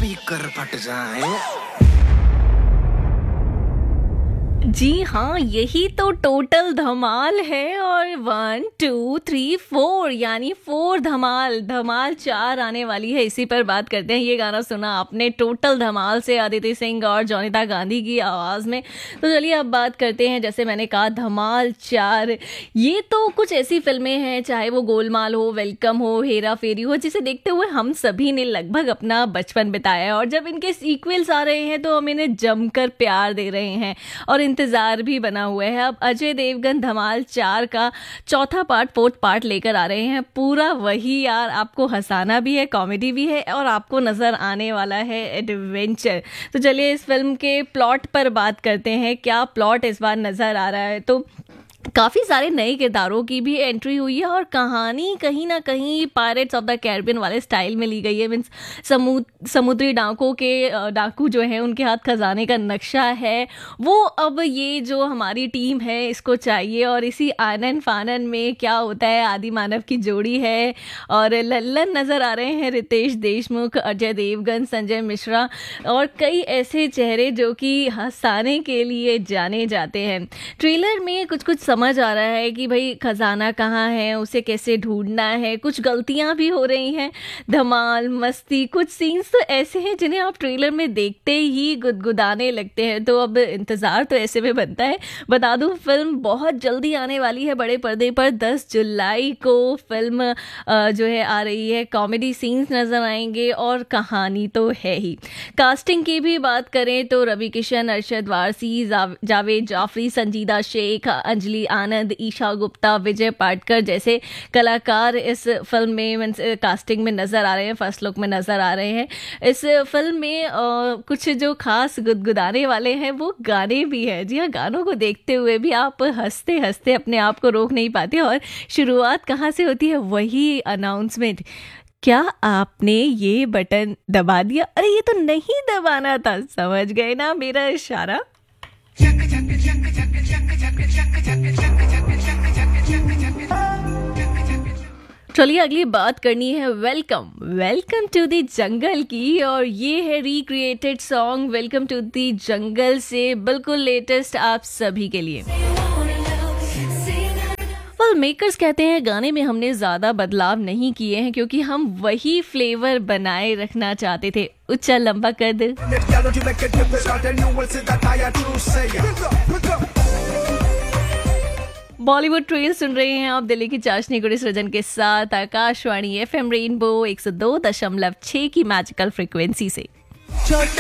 Speaker फट जाए। जी हाँ, यही तो टोटल धमाल है। और 1 2 3 4 यानी 4 धमाल, धमाल 4 आने वाली है। इसी पर बात करते हैं। ये गाना सुना आपने टोटल धमाल से, आदित्य सिंह और जोनिता गांधी की आवाज़ में। तो चलिए अब बात करते हैं, जैसे मैंने कहा धमाल 4, ये तो कुछ ऐसी फिल्में हैं, चाहे वो गोलमाल हो, वेलकम हो, हेरा फेरी हो, जिसे देखते हुए हम सभी ने लगभग अपना बचपन बिताया है। और जब इनके सीक्वल्स आ रहे हैं तो हम इन्हें जमकर प्यार दे रहे हैं और इंतजार भी बना हुआ है। अब अजय देवगन धमाल 4 का चौथा पार्ट, फोर्थ पार्ट लेकर आ रहे हैं। पूरा वही यार, आपको हंसाना भी है, कॉमेडी भी है और आपको नजर आने वाला है एडवेंचर। तो चलिए इस फिल्म के प्लॉट पर बात करते हैं। क्या प्लॉट इस बार नजर आ रहा है? तो काफ़ी सारे नए किरदारों की भी एंट्री हुई है और कहानी कहीं ना कहीं पायरेट्स ऑफ द कैरिबियन वाले स्टाइल में ली गई है। मीन्स समुद्री डाकू जो हैं उनके हाथ खजाने का नक्शा है, वो अब ये जो हमारी टीम है इसको चाहिए। और इसी आनन फानन में क्या होता है, आदि मानव की जोड़ी है और लल्लन नज़र आ रहे हैं, रितेश देशमुख, अजय देवगन, संजय मिश्रा और कई ऐसे चेहरे जो कि हंसाने के लिए जाने जाते हैं। ट्रेलर में कुछ कुछ समझ आ रहा है कि भाई खजाना कहाँ है, उसे कैसे ढूंढना है। कुछ गलतियां भी हो रही हैं, धमाल मस्ती, कुछ सीन्स तो ऐसे हैं जिन्हें आप ट्रेलर में देखते ही गुदगुदाने लगते हैं। तो अब इंतज़ार तो ऐसे में बनता है। बता दूं फिल्म बहुत जल्दी आने वाली है बड़े पर्दे पर। 10 जुलाई को फिल्म जो है आ रही है। कॉमेडी सीन्स नज़र आएंगे और कहानी तो है ही। कास्टिंग की भी बात करें तो रवि किशन, अरशद वारसी, जावेद जाफरी, संजीदा शेख, अंजलि आनंद, ईशा गुप्ता, विजय पाटकर जैसे कलाकार इस फिल्म में कास्टिंग में नज़र आ रहे हैं, फर्स्ट लुक में नज़र आ रहे हैं। इस फिल्म में कुछ जो खास गुदगुदाने वाले हैं वो गाने भी हैं। जी हाँ, गानों को देखते हुए भी आप हंसते हंसते अपने आप को रोक नहीं पाते। और शुरुआत कहाँ से होती है? वही अनाउंसमेंट, क्या आपने ये बटन दबा दिया? अरे ये तो नहीं दबाना था। समझ गए ना मेरा इशारा? चलिए अगली बात करनी है वेलकम टू द जंगल की। और ये है recreated song welcome to the jungle से, बिल्कुल लेटेस्ट आप सभी के लिए। मेकर्स कहते हैं गाने में हमने ज़्यादा बदलाव नहीं किए हैं क्योंकि हम वही फ्लेवर बनाए रखना चाहते थे। ऊंचा लंबा कद। बॉलीवुड ट्रेल सुन रहे हैं आप दिल्ली की चाशनी गुड़ी सृजन के साथ आकाशवाणी FM रेनबो 102.6 की मैजिकल फ्रिक्वेंसी से।